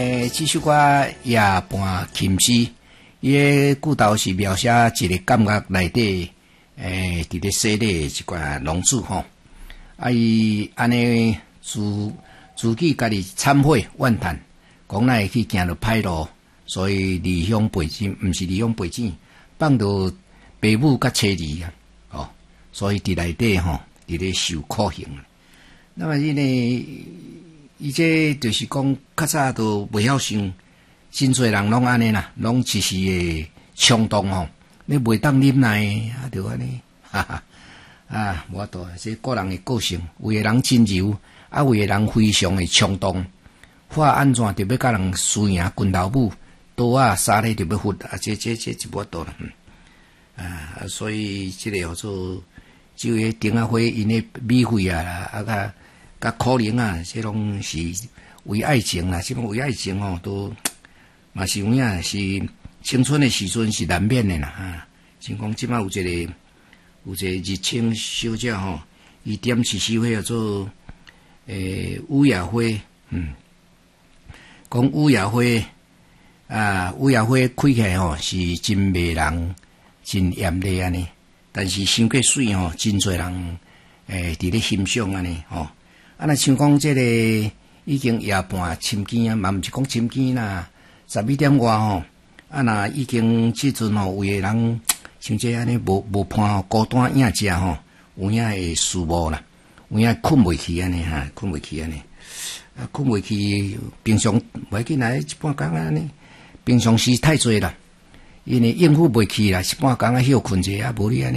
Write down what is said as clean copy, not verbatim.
这首歌夜半琴诗，伊个句头是描写一个感觉内底，伫咧洗礼一寡浪子吼，伊安尼自己家己忏悔怨叹，讲咱会去行着歹路，所以离乡背井，毋是离乡背井，放到父母甲妻儿啊，哦，所以伫内底吼，伫咧受苦刑。那么伊这就是讲，较早都袂晓想，真侪人拢安尼啦，拢一时诶冲动吼，你袂当忍耐啊，就安尼，哈哈啊，无法度，这个人诶个性，有诶人真柔，啊，有诶人非常诶冲动，话安怎就要甲人输赢，拳头舞，刀啊沙咧就要挥啊，这无法度啦，啊，所以这个叫做就个丁啊辉因诶米费啊，甲可能啊，这拢是为爱情啦，这种为爱情哦，都嘛是有影是青春的时阵是难免的啦啊。像讲即摆有一个日清小姐吼，伊点一首迄叫做乌雅辉，讲乌雅辉啊，乌雅辉开起来吼是真迷人，真艳丽安尼，但是伤过水吼，真侪人伫咧欣赏安尼吼。啊，若像讲这个已经夜半深更啊，嘛毋是讲深更啦，11点外吼。啊，若已经即阵吼，有个人像这安尼无伴吼，孤单影食吼，有影会思无啦，有影困袂去安尼哈，困袂去安尼。啊，困袂去，平常袂要紧来一半工安尼，平常时太济啦，因为应付袂去啦，一半工啊休困者啊，无你安尼。